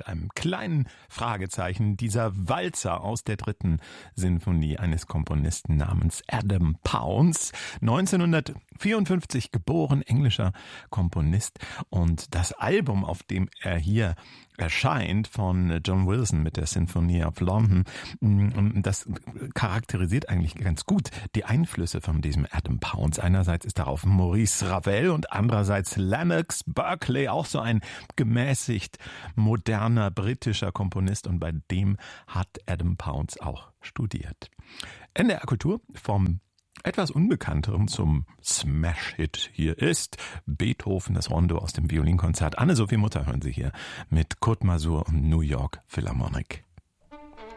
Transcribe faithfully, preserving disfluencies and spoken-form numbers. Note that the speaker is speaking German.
mit einem kleinen Fragezeichen. Dieser Walzer aus der dritten Sinfonie eines Komponisten namens Adam Pounds, neunzehnhundertvierundfünfzig geboren, englischer Komponist. Und das Album, auf dem er hier erscheint, von John Wilson mit der Symphony of London, das charakterisiert eigentlich ganz gut die Einflüsse von diesem Adam Pounds. Einerseits ist darauf Maurice Ravel und andererseits Lennox Berkeley, auch so ein gemäßigt moderner britischer Komponist, und bei dem hat Adam Pounds auch studiert. N D R Kultur vom etwas Unbekannterem zum Smash-Hit hier ist Beethoven, das Rondo aus dem Violinkonzert. Anne-Sophie Mutter hören Sie hier mit Kurt Masur und New York Philharmonic.